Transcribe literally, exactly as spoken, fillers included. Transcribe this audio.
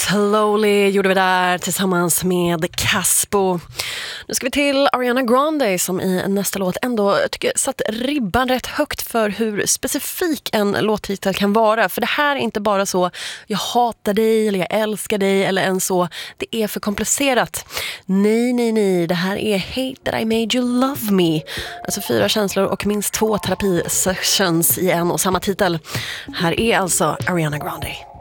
Slowly gjorde vi där tillsammans med Caspo. Nu ska vi till Ariana Grande som i nästa låt ändå tycker satt ribban rätt högt för hur specifik en låttitel kan vara. För det här är inte bara så jag hatar dig eller jag älskar dig eller en så det är för komplicerat. Nej, nej, nej. Det här är Hate That I Made You Love Me. Alltså fyra känslor och minst två terapisessions i en och samma titel. Här är alltså Ariana Grande.